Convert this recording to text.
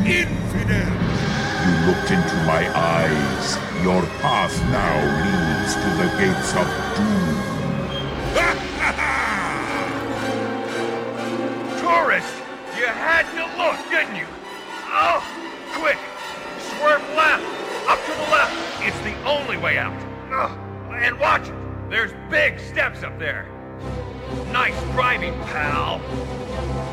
infidel! You looked into my eyes. Your path now leads to the gates of doom. Tourist! You had to look, didn't you? Oh, quick! Swerve left! Up to the left! It's the only way out! And watch it! There's big steps up there! Nice driving, pal!